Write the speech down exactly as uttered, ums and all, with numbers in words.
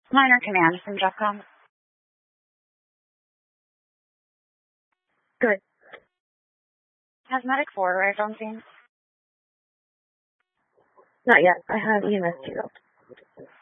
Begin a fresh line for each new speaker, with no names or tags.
Minor command from Jeffcom.
Good.
Has Medic four arrived on scene?
Not yet. I have E M S zero.